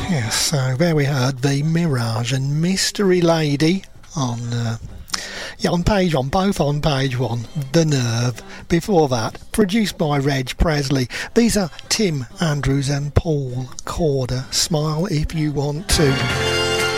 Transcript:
Yes, so there we heard The Mirage and Mystery Lady on page one, both on page one. The Nerve. Before that, produced by Reg Presley. These are Tim Andrews and Paul Corder. Smile if you want to.